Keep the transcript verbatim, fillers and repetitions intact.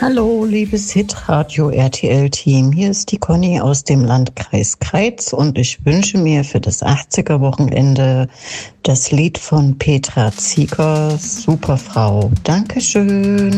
Hallo, liebes Hitradio R T L-Team. Hier ist die Conny aus dem Landkreis Kreiz und ich wünsche mir für das achtziger-Wochenende das Lied von Petra Zieger, Superfrau. Dankeschön.